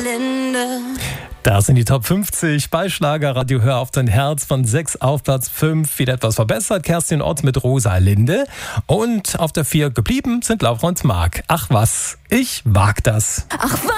Rosalinde. Das sind die Top 50 bei Schlagerradio. Hör auf dein Herz, von 6 auf Platz 5. Wieder etwas verbessert. Kerstin Ott mit Rosalinde. Und auf der 4 geblieben sind Laura und Marc. Ach was, ich wag das. Ach was.